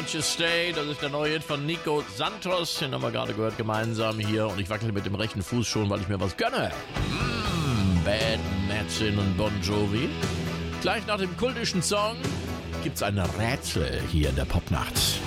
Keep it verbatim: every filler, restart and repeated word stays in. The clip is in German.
Can't You Stay, das ist der neue Hit von Nico Santos, den haben wir gerade gehört gemeinsam hier und ich wackel mit dem rechten Fuß schon, weil ich mir was gönne. Mm, Bad Medicine und Bon Jovi. Gleich nach dem kultischen Song gibt's ein Rätsel hier in der Popnacht.